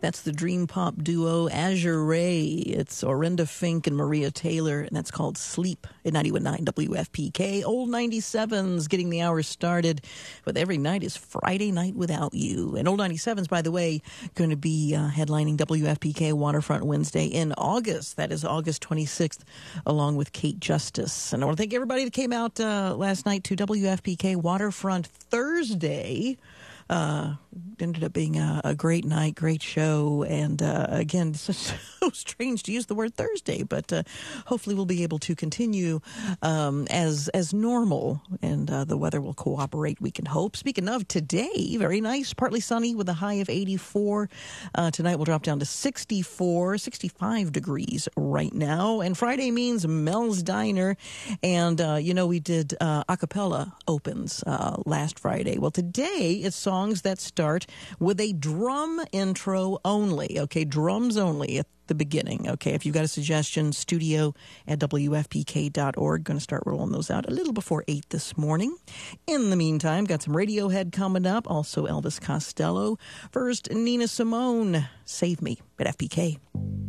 That's the dream pop duo Azure Ray. It's Orinda Fink and Maria Taylor, and that's called Sleep at 91.9 WFPK. Old 97s getting the hour started with Every Night is Friday Night Without You. And Old 97s, by the way, going to be headlining WFPK Waterfront Wednesday in August. That is August 26th, along with Kate Justice. And I want to thank everybody that came out last night to WFPK Waterfront Thursday. Ended up being a great night, great show, and again, it's so strange to use the word Thursday, but hopefully we'll be able to continue as normal, and the weather will cooperate, we can hope. Speaking of today, very nice, partly sunny with a high of 84. Tonight we'll drop down to 64, 65 degrees right now, and Friday means Mel's Diner, and we did a cappella opens last Friday. Well, today it's songs that start with a drum intro only. Okay, drums only at the beginning. Okay, if you've got a suggestion, studio@wfpk.org. Going to start rolling those out a little before 8 this morning. In the meantime, got some Radiohead coming up, also Elvis Costello. First, Nina Simone, Save Me at FPK.